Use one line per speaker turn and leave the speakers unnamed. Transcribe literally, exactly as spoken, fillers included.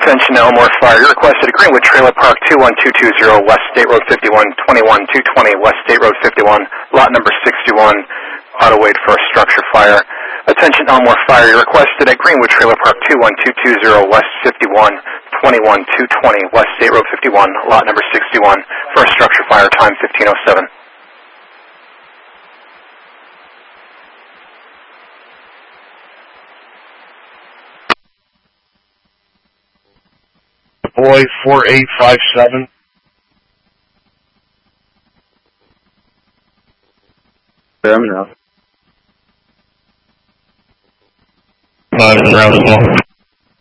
Attention Elmore Fire. You're requested at Greenwood Trailer Park two one two two zero West State Road fifty-one, twenty-one two twenty West State Road fifty-one, lot number sixty-one. Auto wait for a structure fire. Attention Elmore Fire. You're requested at Greenwood Trailer Park two one two two zero West fifty-one, twenty-one two twenty West State Road fifty-one, lot number sixty-one for a structure fire. Time fifteen oh seven.
Boy, four eight five seven.
I'm now.
Five around the ball.